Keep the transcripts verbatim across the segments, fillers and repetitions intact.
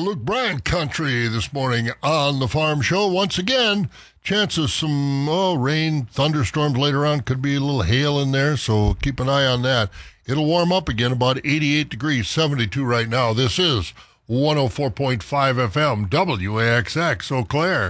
Luke Bryan country this morning on the Farm Show. Once again, chance of some oh, rain, thunderstorms later on. Could be a little hail in there, so keep an eye on that. It'll warm up again, about eighty-eight degrees, seventy-two right now. This is one oh four point five F M, W A X X, Eau Claire.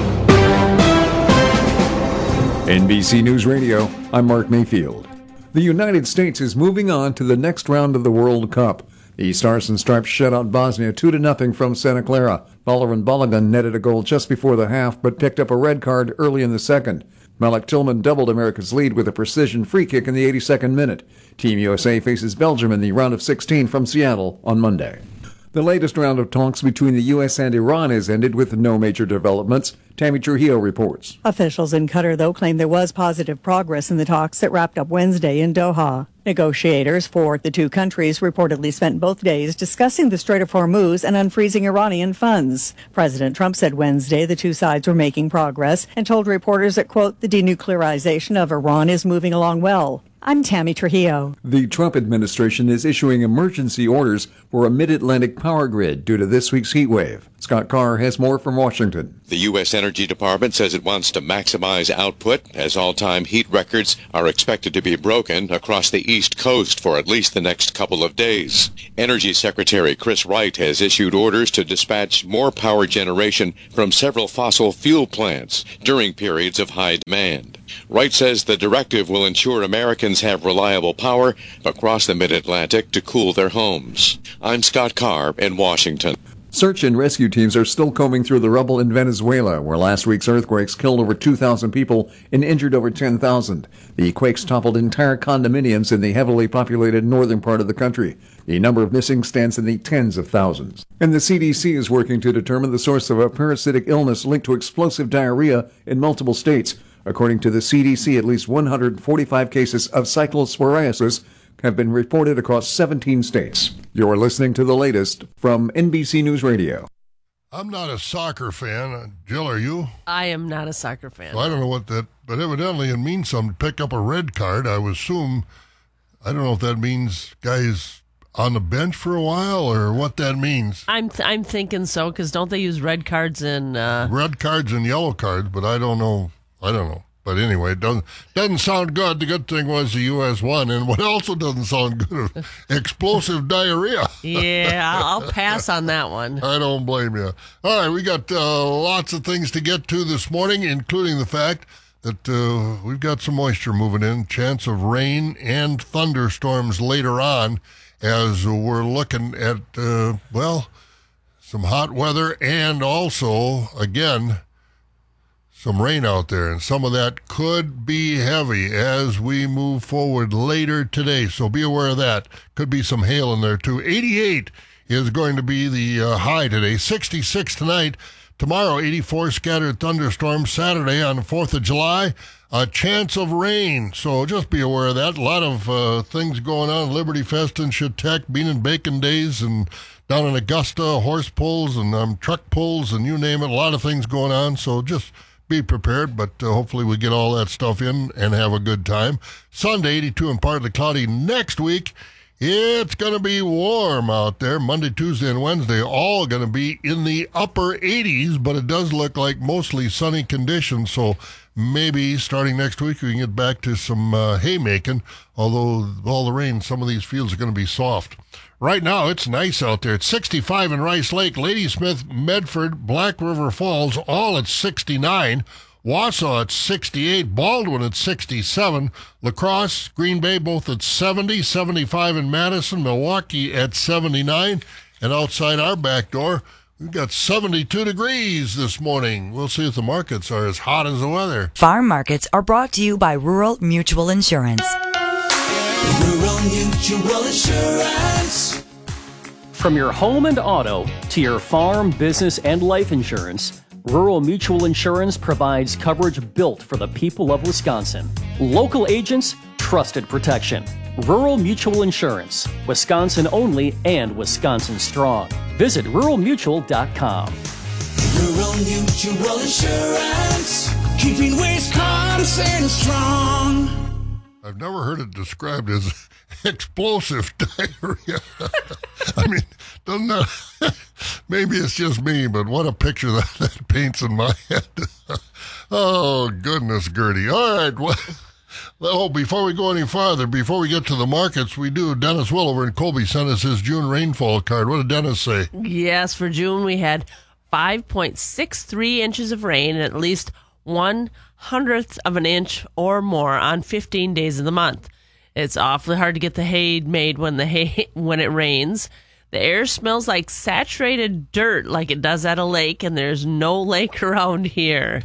N B C News Radio, I'm Mark Mayfield. The United States is moving on to the next round of the World Cup. The Stars and Stripes shut out Bosnia two to nothing from Santa Clara. Bolovan Balogun netted a goal just before the half, but picked up a red card early in the second. Malik Tillman doubled America's lead with a precision free kick in the eighty-second minute. Team U S A faces Belgium in the round of sixteen from Seattle on Monday. The latest round of talks between the U S and Iran has ended with no major developments. Tammy Trujillo reports. Officials in Qatar, though, claim there was positive progress in the talks that wrapped up Wednesday in Doha. Negotiators for the two countries reportedly spent both days discussing the Strait of Hormuz and unfreezing Iranian funds. President Trump said Wednesday the two sides were making progress and told reporters that, quote, the denuclearization of Iran is moving along well. I'm Tammy Trujillo. The Trump administration is issuing emergency orders for a mid-Atlantic power grid due to this week's heat wave. Scott Carr has more from Washington. The U S Energy Department says it wants to maximize output as all-time heat records are expected to be broken across the East Coast for at least the next couple of days. Energy Secretary Chris Wright has issued orders to dispatch more power generation from several fossil fuel plants during periods of high demand. Wright says the directive will ensure Americans have reliable power across the mid-Atlantic to cool their homes. I'm Scott Carr in Washington. Search and rescue teams are still combing through the rubble in Venezuela, where last week's earthquakes killed over two thousand people and injured over ten thousand. The quakes toppled entire condominiums in the heavily populated northern part of the country. The number of missing stands in the tens of thousands. And the C D C is working to determine the source of a parasitic illness linked to explosive diarrhea in multiple states. According to the C D C, at least one hundred forty-five cases of cyclosporiasis have been reported across seventeen states. You're listening to the latest from N B C News Radio. I'm not a soccer fan. Jill, are you? I am not a soccer fan. So I don't know what that, but evidently it means something to pick up a red card. I would assume, I don't know if that means guys on the bench for a while or what that means. I'm th- I'm thinking so, because don't they use red cards in... Uh... Red cards and yellow cards, but I don't know. I don't know. But anyway, it doesn't, doesn't sound good. The good thing was the U S won. And what also doesn't sound good, explosive diarrhea. Yeah, I'll, I'll pass on that one. I don't blame you. All right, we got uh, lots of things to get to this morning, including the fact that uh, we've got some moisture moving in, chance of rain and thunderstorms later on as we're looking at, uh, well, some hot weather and also, again, some rain out there, and some of that could be heavy as we move forward later today, so be aware of that. Could be some hail in there, too. eighty-eight is going to be the uh, high today, sixty-six tonight. Tomorrow, eighty-four scattered thunderstorms. Saturday on the fourth of July, a chance of rain, so just be aware of that. A lot of uh, things going on, Liberty Fest in Chautauqua, Bean and Bacon Days, and down in Augusta, horse pulls and um, truck pulls, and you name it, a lot of things going on, so just be prepared, but uh, hopefully we get all that stuff in and have a good time. Sunday, eighty-two and partly cloudy. Next week, it's going to be warm out there. Monday, Tuesday, and Wednesday, all going to be in the upper eighties, but it does look like mostly sunny conditions, so maybe starting next week we can get back to some uh, haymaking, although all the rain, some of these fields are going to be soft. Right now, it's nice out there. It's sixty-five in Rice Lake, Ladysmith, Medford, Black River Falls, all at sixty-nine. Wausau at sixty-eight. Baldwin at sixty-seven. La Crosse, Green Bay, both at seventy. seventy-five in Madison. Milwaukee at seventy-nine. And outside our back door, we've got seventy-two degrees this morning. We'll see if the markets are as hot as the weather. Farm markets are brought to you by Rural Mutual Insurance. Rural Mutual Insurance. From your home and auto to your farm, business, and life insurance, Rural Mutual Insurance provides coverage built for the people of Wisconsin. Local agents, trusted protection. Rural Mutual Insurance, Wisconsin only and Wisconsin strong. Visit rural mutual dot com. Rural Mutual Insurance, keeping Wisconsin strong. I've never heard it described as explosive diarrhea. I mean, doesn't that, maybe it's just me, but what a picture that, that paints in my head. Oh, goodness, Gertie. All right. Well, oh, before we go any farther, before we get to the markets, we do. Dennis Will over in Colby sent us his June rainfall card. What did Dennis say? Yes, for June we had five point six three inches of rain and at least one hundredth of an inch or more on fifteen days of the month. It's awfully hard to get the hay made when the hay when it rains. The air smells like saturated dirt like it does at a lake, and there's no lake around here.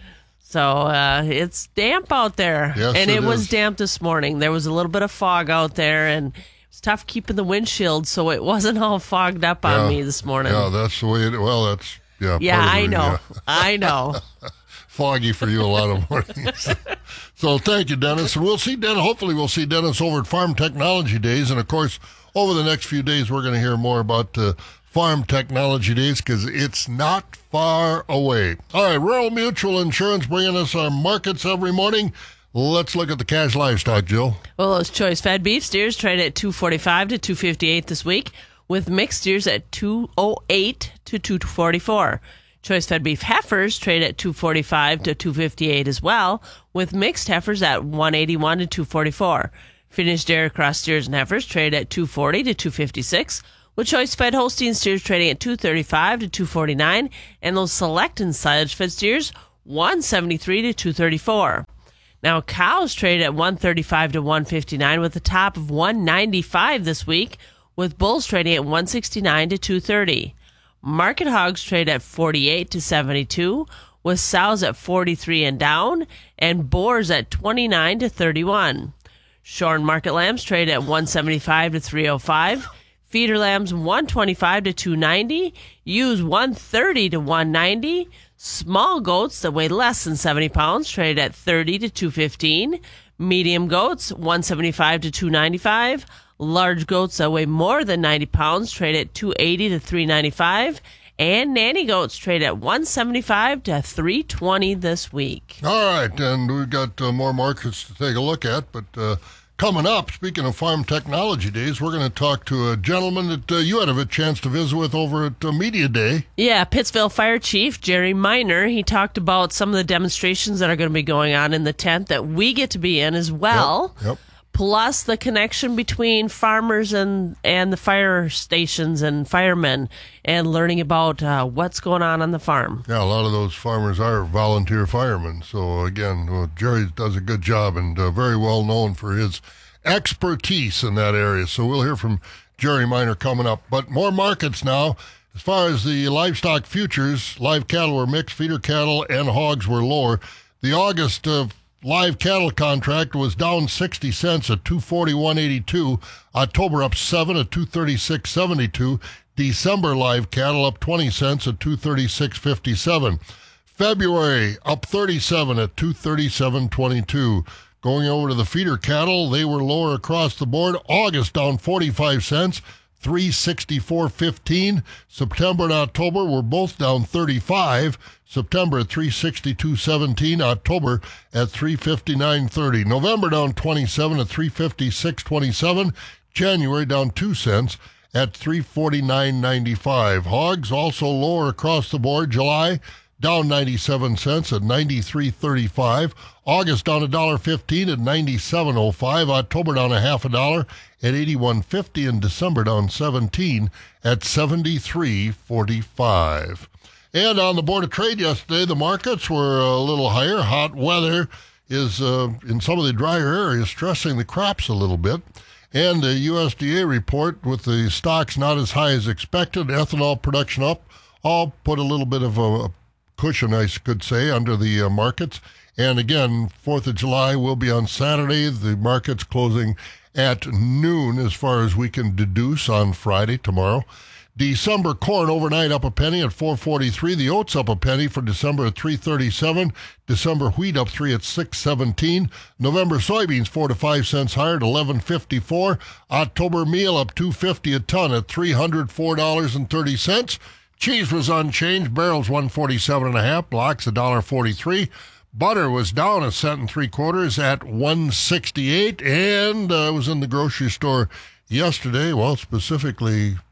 So uh, it's damp out there. Yes, and it, it was is. damp this morning. There was a little bit of fog out there, and it was tough keeping the windshield, so it wasn't all fogged up on Yeah. me this morning. Yeah, that's the way it, well, that's, yeah. Yeah, part of I it, know. yeah. I know. Foggy for you a lot of mornings. So thank you, Dennis. And we'll see Dennis. Hopefully we'll see Dennis over at Farm Technology Days. And, of course, over the next few days, we're going to hear more about uh, Farm Technology Days because it's not far away. All right, Rural Mutual Insurance bringing us our markets every morning. Let's look at the cash livestock, Jill. Well, those choice-fed beef steers trade at two forty-five to two fifty-eight this week, with mixed steers at two oh eight to two forty-four. Choice-fed beef heifers trade at two forty-five to two fifty-eight as well, with mixed heifers at one eighty-one to two forty-four. Finished dairy cross steers and heifers trade at two forty to two fifty-six, with choice-fed Holstein steers trading at two thirty-five to two forty-nine, and those select and silage-fed steers one seventy-three to two thirty-four. Now, cows trade at one thirty-five to one fifty-nine, with a top of one ninety-five this week, with bulls trading at one sixty-nine to two thirty. Market hogs trade at forty-eight to seventy-two, with sows at forty-three and down, and boars at twenty-nine to thirty-one. Shorn market lambs trade at one seventy-five to three oh five, feeder lambs one twenty-five to two ninety, ewes one thirty to one ninety, small goats that weigh less than seventy pounds trade at thirty to two fifteen, medium goats one seventy-five to two ninety-five, large goats that weigh more than ninety pounds trade at two eighty to three ninety-five, and nanny goats trade at one seventy-five to three twenty this week. All right, and we've got uh, more markets to take a look at, but uh, coming up, speaking of Farm Technology Days, we're going to talk to a gentleman that uh, you had a chance to visit with over at uh, Media Day. Yeah, Pittsville Fire Chief Jerry Miner, he talked about some of the demonstrations that are going to be going on in the tent that we get to be in as well. Yep, yep. Plus the connection between farmers and, and the fire stations and firemen, and learning about uh, what's going on on the farm. Yeah, a lot of those farmers are volunteer firemen. So, again, well, Jerry does a good job and uh, very well known for his expertise in that area. So we'll hear from Jerry Miner coming up. But more markets now. As far as the livestock futures, live cattle were mixed, feeder cattle and hogs were lower. The August uh, live cattle contract was down sixty cents at two forty-one eighty-two. October up seven at two thirty-six seventy-two. December live cattle up twenty cents at two thirty-six fifty-seven. February up thirty-seven at two thirty-seven twenty-two. Going over to the feeder cattle, they were lower across the board. August down forty-five cents, three sixty-four fifteen. September and October were both down thirty-five. September at three sixty-two seventeen. October at three fifty-nine thirty. November down twenty-seven at three fifty-six twenty-seven. January down two cents at three forty-nine ninety-five. Hogs also lower across the board. July down ninety-seven cents at ninety-three thirty-five. August down a dollar fifteen at ninety-seven oh five. October down a half a dollar at eighty-one fifty, and December down seventeen at seventy-three forty-five. And on the Board of Trade yesterday, the markets were a little higher. Hot weather is uh, in some of the drier areas stressing the crops a little bit. And the U S D A report with the stocks not as high as expected, ethanol production up, all put a little bit of a cushion, I could say, under the uh, markets. And again, fourth of July will be on Saturday. The market's closing at noon as far as we can deduce on Friday, tomorrow. December corn overnight up a penny at four forty-three. The oats up a penny for December at three thirty-seven. December wheat up three at six seventeen. November soybeans four to five cents higher at eleven fifty-four. October meal up two fifty a ton at three hundred four dollars and thirty cents. Cheese was unchanged. Barrels one forty-seven and a half. Blocks a dollar forty-three. Butter was down a cent and three quarters at one sixty-eight. And I uh, was in the grocery store yesterday. Well, specifically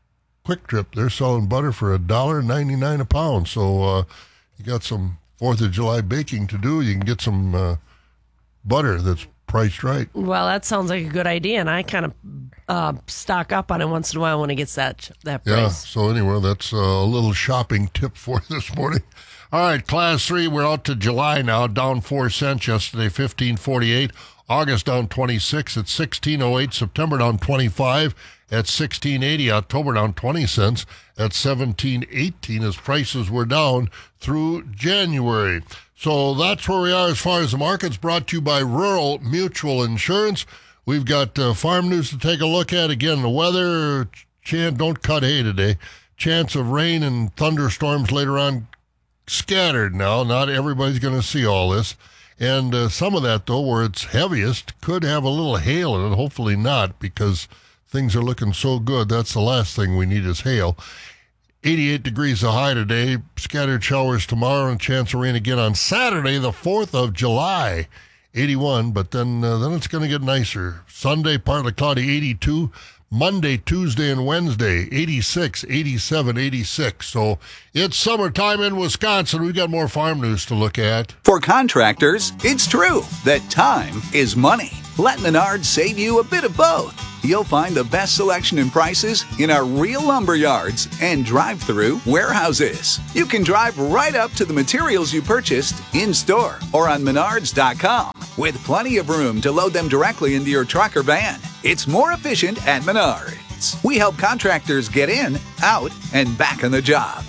Quick Trip, they're selling butter for one dollar ninety-nine a pound. So uh, you got some fourth of July baking to do. You can get some uh, butter that's priced right. Well, that sounds like a good idea, and I kind of uh, stock up on it once in a while when it gets that that price. Yeah, so anyway, that's a little shopping tip for you this morning. All right, Class three, we're out to July now, down four cents yesterday, fifteen forty-eight. August down twenty-six at sixteen oh eight. September down twenty-five at sixteen eighty. October down twenty cents at seventeen eighteen as prices were down through January. So that's where we are as far as the markets, brought to you by Rural Mutual Insurance. We've got uh, farm news to take a look at. Again, the weather, chance, don't cut hay today. Chance of rain and thunderstorms later on, scattered now. Not everybody's going to see all this. And uh, some of that, though, where it's heaviest, could have a little hail in it. Hopefully not, because things are looking so good. That's the last thing we need is hail. eighty-eight degrees a high today. Scattered showers tomorrow and chance of rain again on Saturday, the fourth of July. eighty-one, but then uh, then it's going to get nicer. Sunday, partly cloudy, eighty-two. Monday, Tuesday, and Wednesday, eighty-six, eighty-seven, eighty-six. So it's summertime in Wisconsin. We've got more farm news to look at. For contractors, it's true that time is money. Let Menards save you a bit of both. You'll find the best selection and prices in our real lumber yards and drive-through warehouses. You can drive right up to the materials you purchased in-store or on menards dot com, with plenty of room to load them directly into your truck or van. It's more efficient at Menards. We help contractors get in, out, and back on the job.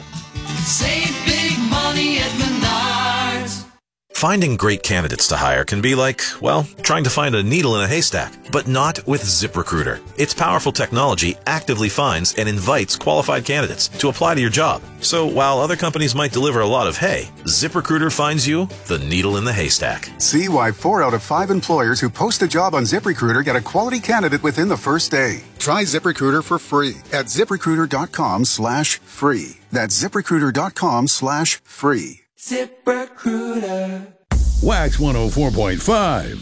Save big money at Menards. Finding great candidates to hire can be like, well, trying to find a needle in a haystack, but not with ZipRecruiter. Its powerful technology actively finds and invites qualified candidates to apply to your job. So while other companies might deliver a lot of hay, ZipRecruiter finds you the needle in the haystack. See why four out of five employers who post a job on ZipRecruiter get a quality candidate within the first day. Try ZipRecruiter for free at ZipRecruiter.com slash free. That's ZipRecruiter.com slash free. ZipRecruiter. Wax one oh four point five.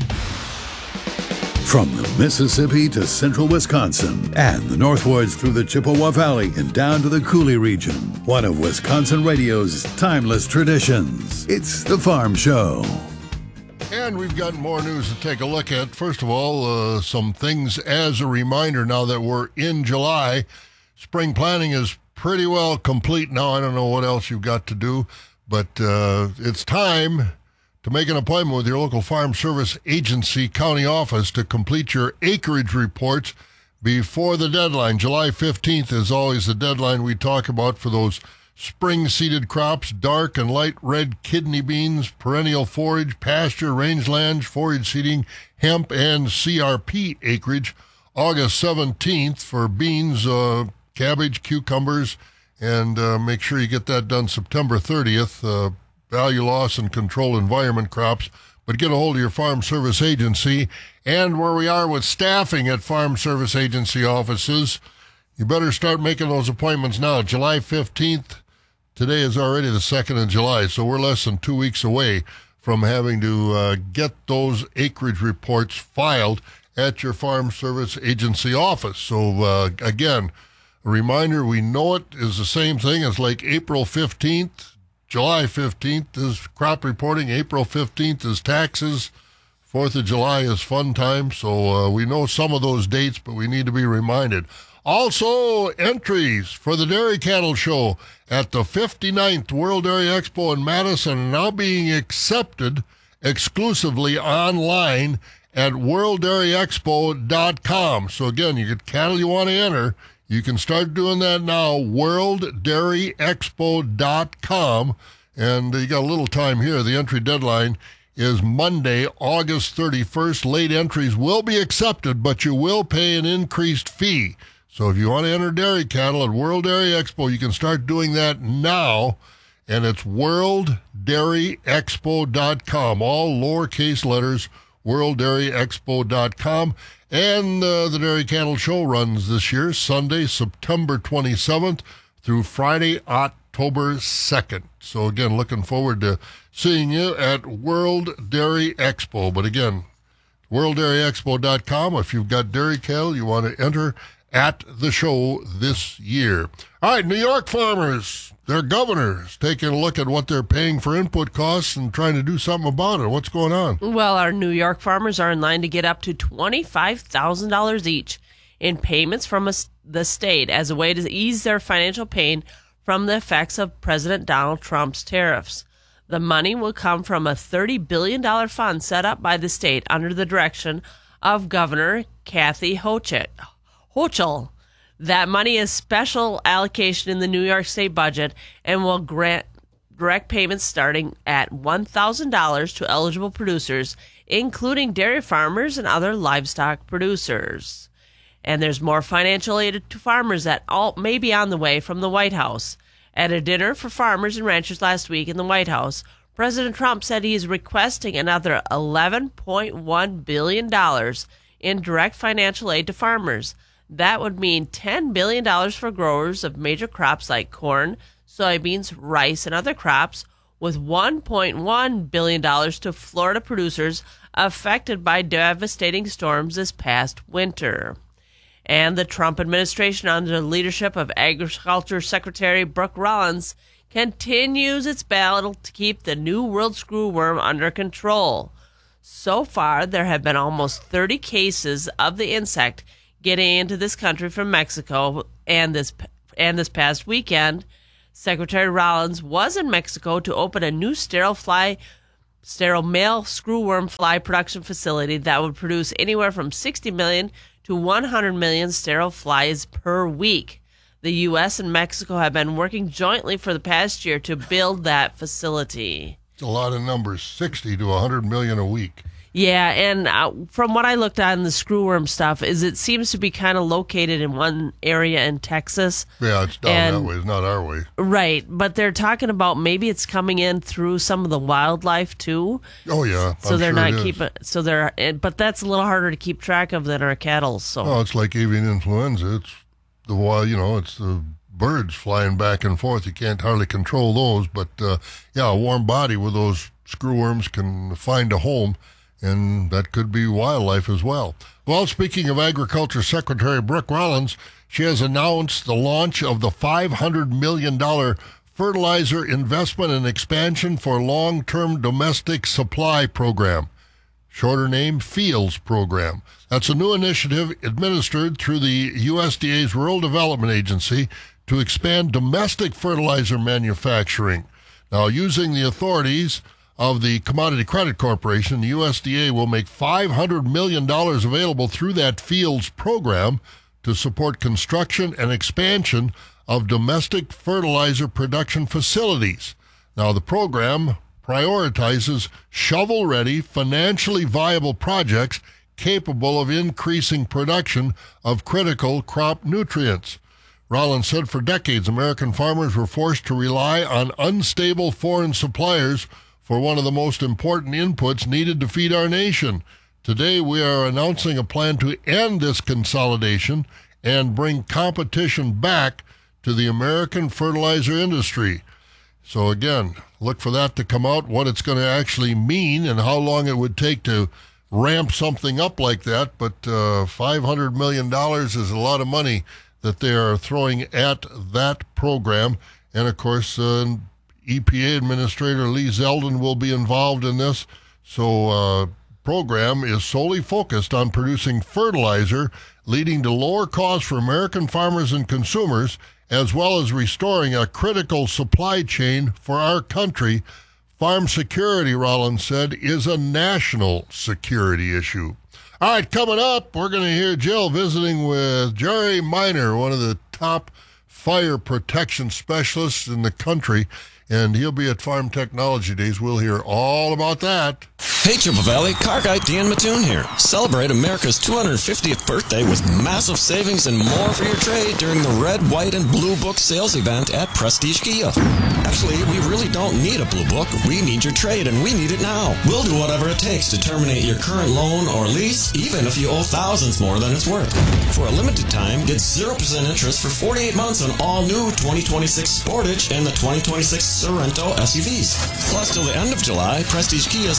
From the Mississippi to central Wisconsin and the northwards through the Chippewa Valley and down to the Coulee region, one of Wisconsin radio's timeless traditions. It's The Farm Show. And we've got more news to take a look at. First of all, uh, some things as a reminder now that we're in July. Spring planting is pretty well complete now. I don't know what else you've got to do. But uh, it's time to make an appointment with your local Farm Service Agency county office to complete your acreage reports before the deadline. July fifteenth is always the deadline we talk about for those spring-seeded crops, dark and light red kidney beans, perennial forage, pasture, rangeland, forage seeding, hemp, and C R P acreage. August seventeenth for beans, uh, cabbage, cucumbers, and uh, make sure you get that done September thirtieth, uh, value loss and control environment crops. But get a hold of your Farm Service Agency. And where we are with staffing at Farm Service Agency offices, you better start making those appointments now. July fifteenth, today is already the second of July, so we're less than two weeks away from having to uh, get those acreage reports filed at your Farm Service Agency office. So, uh, again, a reminder, we know it is the same thing as like April fifteenth. July fifteenth is crop reporting. April fifteenth is taxes. fourth of July is fun time. So uh, we know some of those dates, but we need to be reminded. Also, entries for the Dairy Cattle Show at the fifty-ninth World Dairy Expo in Madison are now being accepted exclusively online at world dairy expo dot com. So again, you get cattle you want to enter. You can start doing that now, world dairy expo dot com. And you got a little time here. The entry deadline is Monday, August thirty-first. Late entries will be accepted, but you will pay an increased fee. So if you want to enter dairy cattle at World Dairy Expo, you can start doing that now. And it's world dairy expo dot com, all lowercase letters, world dairy expo dot com. And uh, the Dairy Cattle Show runs this year, Sunday, September twenty-seventh through Friday, October second. So again, looking forward to seeing you at World Dairy Expo. But again, world dairy expo dot com. If you've got dairy cattle you want to enter at the show this year. All right, New York farmers, their governor's taking a look at what they're paying for input costs and trying to do something about it. What's going on? Well, our New York farmers are in line to get up to twenty-five thousand dollars each in payments from a, the state as a way to ease their financial pain from the effects of President Donald Trump's tariffs. The money will come from a thirty billion dollars fund set up by the state under the direction of Governor Kathy Hochul. Hochul. That money is special allocation in the New York State budget and will grant direct payments starting at one thousand dollars to eligible producers, including dairy farmers and other livestock producers. And there's more financial aid to farmers that all may be on the way from the White House. At a dinner for farmers and ranchers last week in the White House, President Trump said he is requesting another eleven point one billion dollars in direct financial aid to farmers. That would mean ten billion dollars for growers of major crops like corn, soybeans, rice, and other crops, with one point one billion dollars to Florida producers affected by devastating storms this past winter. And the Trump administration, under the leadership of Agriculture Secretary Brooke Rollins, continues its battle to keep the New World screwworm under control. So far, there have been almost thirty cases of the insect getting into this country from Mexico, and this and this past weekend, Secretary Rollins was in Mexico to open a new sterile fly, sterile male screwworm fly production facility that would produce anywhere from sixty million to one hundred million sterile flies per week. The U S and Mexico have been working jointly for the past year to build that facility. It's a lot of numbers, sixty to one hundred million a week. Yeah, and uh, from what I looked at in the screwworm stuff, is it seems to be kind of located in one area in Texas. Yeah, it's down and, that way. It's not our way. Right, but they're talking about maybe it's coming in through some of the wildlife too. Oh yeah, so I'm they're sure not keeping. So they're, but that's a little harder to keep track of than our cattle. So oh, it's like avian influenza. It's the wild, you know, it's the birds flying back and forth. You can't hardly control those, but uh, yeah, a warm body where those screwworms can find a home. And that could be wildlife as well. Well, speaking of Agriculture Secretary Brooke Rollins, she has announced the launch of the five hundred million dollars Fertilizer Investment and Expansion for Long-Term Domestic Supply Program, shorter name FIELDS Program. That's a new initiative administered through the U S D A's Rural Development Agency to expand domestic fertilizer manufacturing. Now, using the authorities of the Commodity Credit Corporation, the U S D A will make five hundred million dollars available through that FIELDS program to support construction and expansion of domestic fertilizer production facilities. Now, the program prioritizes shovel-ready, financially viable projects capable of increasing production of critical crop nutrients. Rollins said for decades, American farmers were forced to rely on unstable foreign suppliers for one of the most important inputs needed to feed our nation. Today, we are announcing a plan to end this consolidation and bring competition back to the American fertilizer industry. So again, look for that to come out, what it's going to actually mean and how long it would take to ramp something up like that. But uh, five hundred million dollars is a lot of money that they are throwing at that program. And of course, uh, E P A Administrator Lee Zeldin will be involved in this. So uh program is solely focused on producing fertilizer, leading to lower costs for American farmers and consumers, as well as restoring a critical supply chain for our country. Farm security, Rollins said, is a national security issue. All right, coming up, we're going to hear Jill visiting with Jerry Miner, one of the top fire protection specialists in the country, and he'll be at Farm Technology Days. We'll hear all about that. Hey, Chippewa Valley, car guy Dan Mattoon here. Celebrate America's two hundred fiftieth birthday with massive savings and more for your trade during the Red, White, and Blue Book sales event at Prestige Kia. Actually, we really don't need a Blue Book. We need your trade, and we need it now. We'll do whatever it takes to terminate your current loan or lease, even if you owe thousands more than it's worth. For a limited time, get zero percent interest for forty-eight months on all new twenty twenty-six Sportage and the twenty twenty-six Sorento S U Vs. Plus, till the end of July, Prestige Kia is donating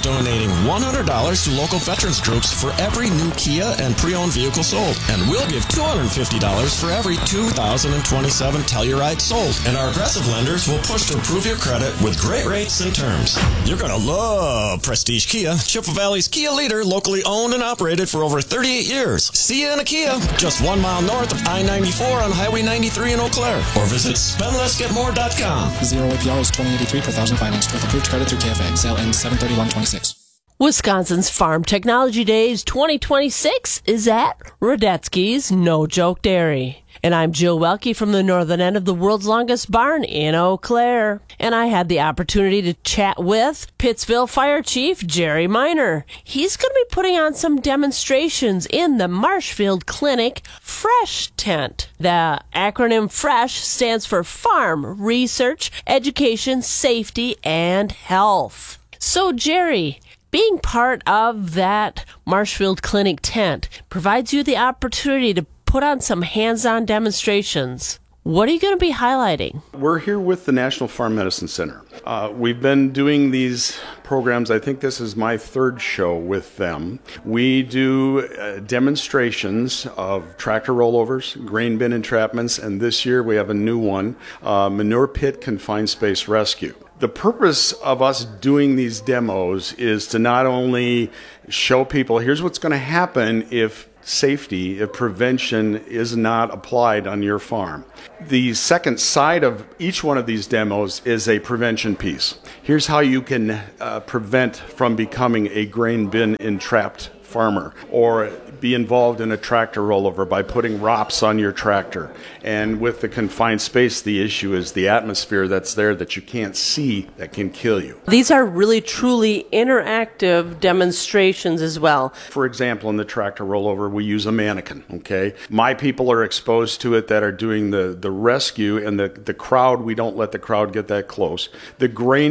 one hundred dollars to local veterans groups for every new Kia and pre-owned vehicle sold. And we'll give two hundred fifty dollars for every two thousand twenty-seven Telluride sold. And our aggressive lenders will push to improve your credit with great rates and terms. You're going to love Prestige Kia, Chippewa Valley's Kia leader, locally owned and operated for over thirty-eight years. See you in a Kia, just one mile north of I ninety-four on Highway ninety-three in Eau Claire. Or visit spend less get more dot com. Zero A P R is twenty eighty-three per thousand financed with approved credit through K F A. Sale ends seven thirty-one twenty-six. Wisconsin's Farm Technology Days twenty twenty-six is at Radetzky's No Joke Dairy. And I'm Jill Welke from the northern end of the world's longest barn in Eau Claire. And I had the opportunity to chat with Pittsville Fire Chief Jerry Miner. He's going to be putting on some demonstrations in the Marshfield Clinic Fresh Tent. The acronym FRESH stands for Farm, Research, Education, Safety, and Health. So, Jerry, being part of that Marshfield Clinic tent provides you the opportunity to put on some hands-on demonstrations. What are you going to be highlighting? We're here with the National Farm Medicine Center. Uh, we've been doing these programs. I think this is my third show with them. We do uh, demonstrations of tractor rollovers, grain bin entrapments, and this year we have a new one, uh, manure pit confined space rescue. The purpose of us doing these demos is to not only show people, here's what's going to happen if safety, if prevention is not applied on your farm. The second side of each one of these demos is a prevention piece. Here's how you can uh, prevent from becoming a grain bin entrapped farmer, or be involved in a tractor rollover by putting R O Ps on your tractor. And with the confined space, the issue is the atmosphere that's there that you can't see that can kill you. These are really truly interactive demonstrations as well. For example, in the tractor rollover, we use a mannequin, okay? My people are exposed to it that are doing the, the rescue, and the, the crowd, we don't let the crowd get that close. The grain